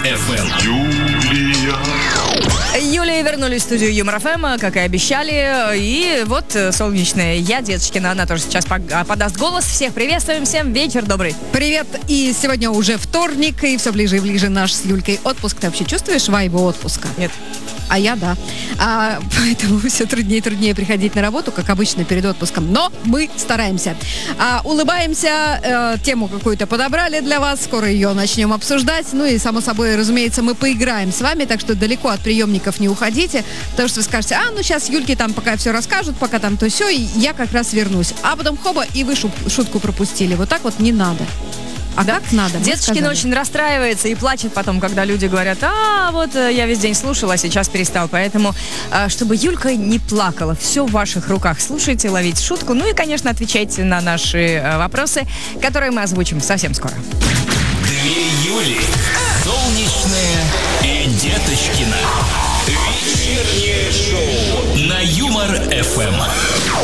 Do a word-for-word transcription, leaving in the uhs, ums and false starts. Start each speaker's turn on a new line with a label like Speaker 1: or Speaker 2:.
Speaker 1: эф эм. Юлия.
Speaker 2: Юлия вернулись в студию Юмор ФМ, как и обещали. И вот солнечная я, Деточкина, она тоже сейчас подаст голос. Всех приветствуем, всем вечер добрый.
Speaker 3: Привет, и сегодня уже вторник, и все ближе и ближе наш с Юлькой отпуск. Ты вообще чувствуешь вайбу отпуска?
Speaker 2: Нет.
Speaker 3: А я да. А, поэтому все труднее и труднее приходить на работу, как обычно, перед отпуском. Но мы стараемся. А, улыбаемся, э, тему какую-то подобрали для вас. Скоро ее начнем обсуждать. Ну и, само собой, разумеется, мы поиграем с вами. Так что далеко от приемников не уходите. Потому что вы скажете, а, ну сейчас Юльке там пока все расскажут, пока там то все, и я как раз вернусь. А потом хоба, и вы шут, шутку пропустили. Вот так вот не надо. А
Speaker 2: да?
Speaker 3: как надо?
Speaker 2: Деточкина очень расстраивается и плачет потом, когда люди говорят, а, вот я весь день слушала, а сейчас перестал. Поэтому, чтобы Юлька не плакала, все в ваших руках. Слушайте, ловите шутку. Ну и, конечно, отвечайте на наши вопросы, которые мы озвучим совсем скоро.
Speaker 1: Две Юли. Солнечная и Деточкина. Вечернее